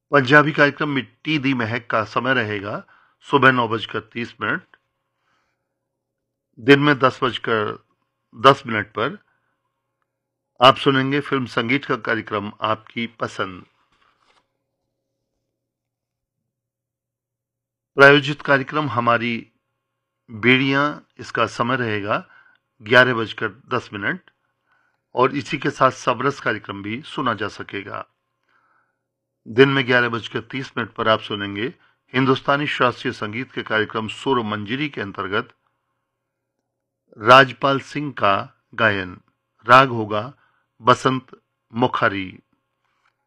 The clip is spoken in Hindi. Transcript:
पंजाबी कार्यक्रम मिट्टी दी महक का समय रहेगा सुबह 9:30 दिन में 10:10 पर आप सुनेंगे फिल्म संगीत का कार्यक्रम आपकी पसंद। प्रायोजित कार्यक्रम हमारी बेड़ियां, इसका समय रहेगा 11:10 और इसी के साथ सबरस कार्यक्रम भी सुना जा सकेगा। दिन में 11:30 पर आप सुनेंगे हिंदुस्तानी शास्त्रीय संगीत के कार्यक्रम सुर मंजरी के अंतर्गत राजपाल सिंह का गायन। राग होगा बसंत मुखारी।